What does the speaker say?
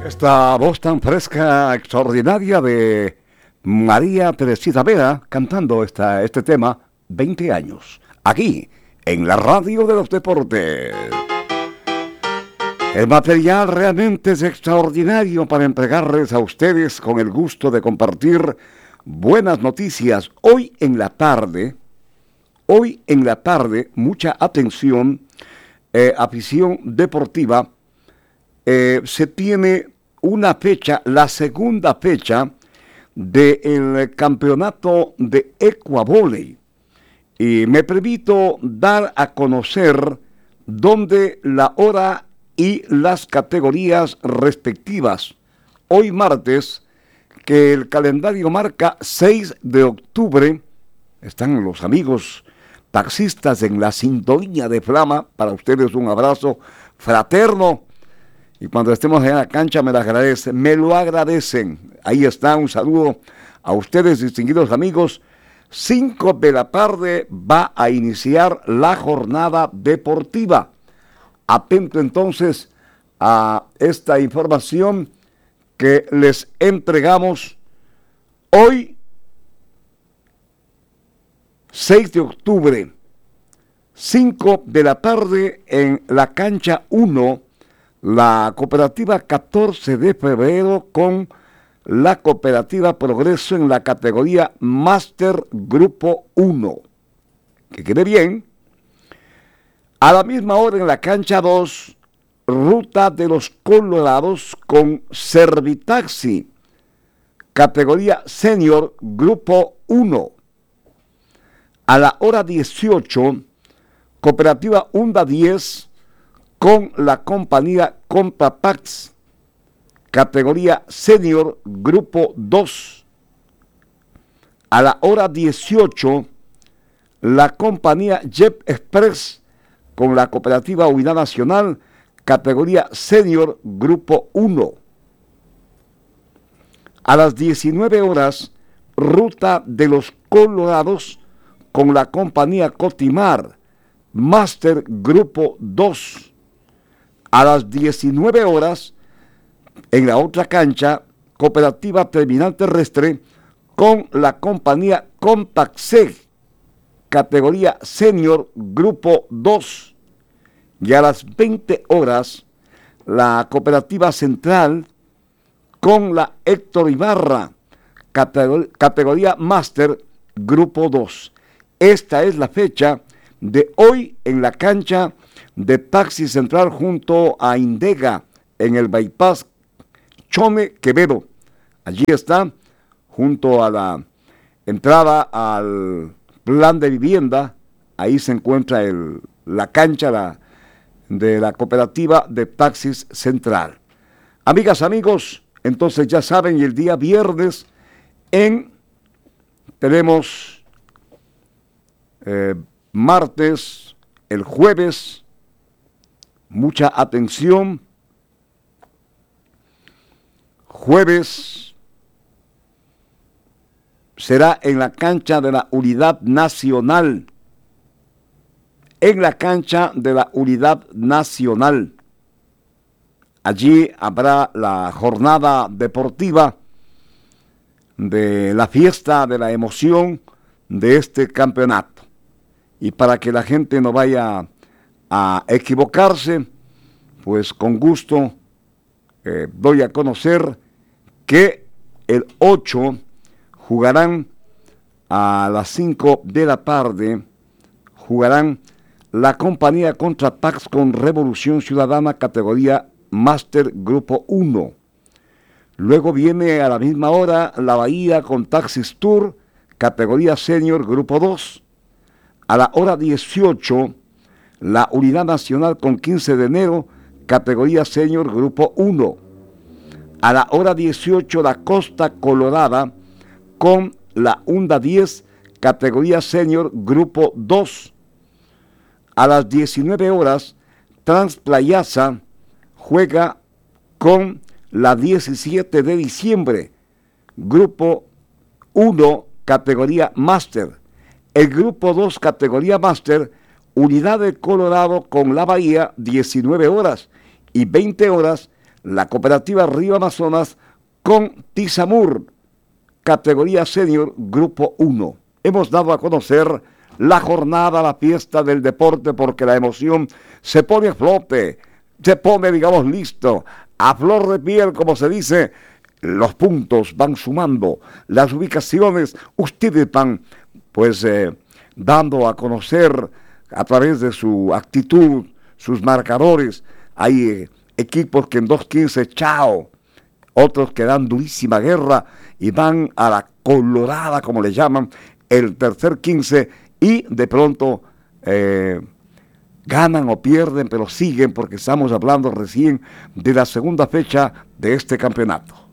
Esta voz tan fresca, extraordinaria de María Teresita Vera cantando este tema, 20 años, aquí, en la radio de los deportes. El material realmente es extraordinario para entregarles a ustedes con el gusto de compartir buenas noticias. Hoy en la tarde, mucha atención, afición deportiva, se tiene una fecha, la segunda fecha del campeonato de Ecuavóley. Y me permito dar a conocer dónde, la hora y las categorías respectivas. Hoy martes, que el calendario marca 6 de octubre, están los amigos taxistas en la sintonía de Flama. Para ustedes un abrazo fraterno. Y cuando estemos en la cancha me lo agradecen. Ahí está, un saludo a ustedes, distinguidos amigos. 5 de la tarde va a iniciar la jornada deportiva. Atento entonces a esta información que les entregamos hoy, 6 de octubre, 5 de la tarde en la cancha 1, la cooperativa 14 de febrero con la cooperativa Progreso en la categoría Máster Grupo 1. Que quede bien. A la misma hora en la cancha 2, Ruta de los Colorados con Servitaxi, categoría Senior Grupo 1. A la hora 18, cooperativa Hunda 10 con la compañía Contrapax, categoría Senior Grupo 2. A la hora 18, la compañía Jet Express con la cooperativa Unidad Nacional, categoría Senior Grupo 1. A las 19 horas, Ruta de los Colorados con la compañía Cotimar, Máster Grupo 2. A las 19 horas, en la otra cancha, cooperativa Terminal Terrestre con la compañía Contaxeg, categoría Senior Grupo 2. Y a las 20 horas, la cooperativa Central con la Héctor Ibarra, categoría Máster Grupo 2. Esta es la fecha de hoy en la cancha de Taxi Central junto a Indega en el Bypass Chone Quevedo. Allí está, junto a la entrada al plan de vivienda. Ahí se encuentra la cancha de la cooperativa de Taxis Central. Amigas, amigos, entonces ya saben, el día viernes tenemos martes, el jueves, mucha atención. Jueves será en la cancha de la Unidad Nacional. En la cancha de la Unidad Nacional. Allí habrá la jornada deportiva de la fiesta de la emoción de este campeonato. Y para que la gente no vaya a equivocarse, pues con gusto doy a conocer que el 8 jugarán a las 5 de la tarde, jugarán la compañía Contrapax con Revolución Ciudadana, categoría Máster Grupo 1. Luego viene a la misma hora la Bahía con Taxis Tour, categoría Senior Grupo 2. A la hora 18, la Unidad Nacional con 15 de enero, categoría Senior Grupo 1. A la hora 18, la Costa Colorada con la Hunda 10, categoría Senior Grupo 2. A las 19 horas, Transplayaza juega con la 17 de diciembre, Grupo 1, categoría Máster. El Grupo 2, categoría Máster, Unidad de Colorado con la Bahía, 19 horas. Y 20 horas, la cooperativa Río Amazonas con Tizamur, categoría senior, grupo 1. Hemos dado a conocer la jornada, la fiesta del deporte, porque la emoción se pone a flote, se pone, digamos, listo, a flor de piel, como se dice. Los puntos van sumando, las ubicaciones, ustedes van, pues, dando a conocer a través de su actitud, sus marcadores. Hay equipos que en 2:15, chao, otros que dan durísima guerra y van a la colorada, como le llaman, el tercer 15, y de pronto ganan o pierden, pero siguen, porque estamos hablando recién de la segunda fecha de este campeonato.